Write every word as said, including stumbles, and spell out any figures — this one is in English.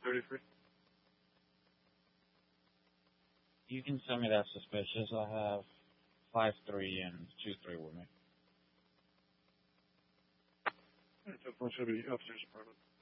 thirty-three. You can send me that suspicious. I have five three and two three with me. Alright, ten four should be upstairs apartment.